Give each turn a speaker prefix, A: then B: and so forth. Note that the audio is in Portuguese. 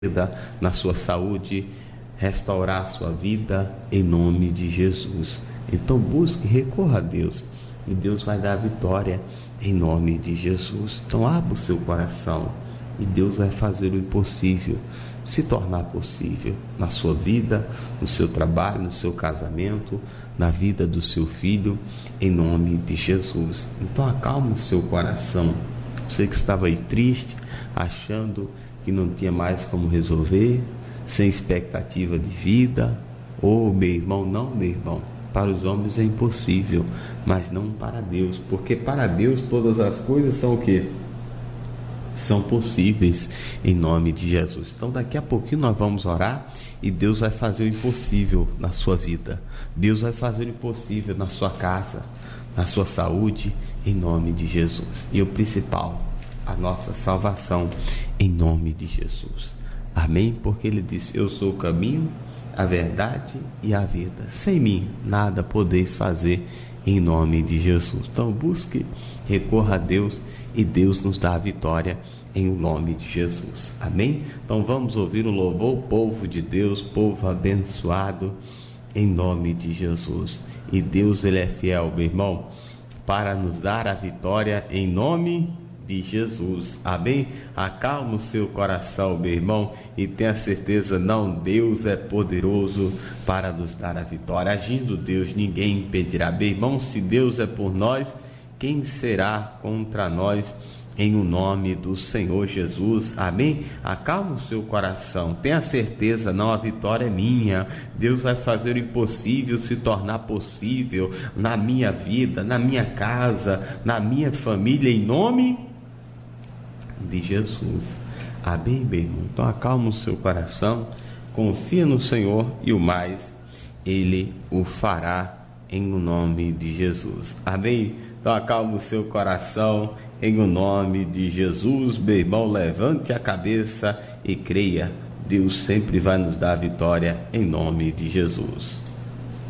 A: na sua saúde, restaurar a sua vida em nome de Jesus. Então busque, recorra a Deus e Deus vai dar a vitória em nome de Jesus. Então abra o seu coração e Deus vai fazer o impossível se tornar possível na sua vida, no seu trabalho, no seu casamento, na vida do seu filho, em nome de Jesus. Então acalme o seu coração. Você que estava aí triste, achando que não tinha mais como resolver, sem expectativa de vida, meu irmão, não, meu irmão, para os homens é impossível, mas não para Deus, porque para Deus todas as coisas são o quê? São possíveis em nome de Jesus. Então daqui a pouquinho nós vamos orar e Deus vai fazer o impossível na sua vida, Deus vai fazer o impossível na sua casa, na sua saúde, em nome de Jesus. E o principal, a nossa salvação em nome de Jesus. Amém? Porque ele disse: eu sou o caminho, a verdade e a vida. Sem mim nada podeis fazer, em nome de Jesus. Então busque, recorra a Deus e Deus nos dá a vitória em nome de Jesus. Amém? Então vamos ouvir o louvor, povo de Deus, povo abençoado, em nome de Jesus. E Deus, ele é fiel, meu irmão, para nos dar a vitória em nome de Jesus. Amém? Acalma o seu coração, meu irmão, e tenha certeza, não, Deus é poderoso para nos dar a vitória. Agindo Deus, ninguém impedirá. Meu irmão, se Deus é por nós, quem será contra nós? Em o nome do Senhor Jesus. Amém? Acalma o seu coração, tenha certeza, não, a vitória é minha. Deus vai fazer o impossível se tornar possível na minha vida, na minha casa, na minha família, em nome de Jesus. Amém, meu irmão? Então acalma o seu coração, confia no Senhor e o mais Ele o fará em o nome de Jesus. Amém? Então acalma o seu coração em o nome de Jesus. Meu irmão, levante a cabeça e creia. Deus sempre vai nos dar a vitória em nome de Jesus.